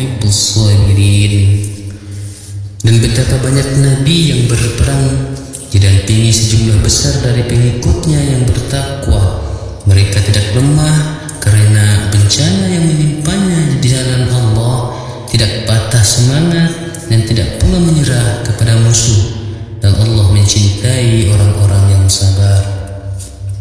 yuhibbus sabirin. Dan betapa banyak nabi yang berperang didampingi sejumlah besar dari pengikutnya yang bertakwa. Mereka tidak lemah karena bencana yang menimpanya di jalan Allah, tidak patah semangat dan tidak pula menyerah kepada musuh. Dan Allah mencintai orang-orang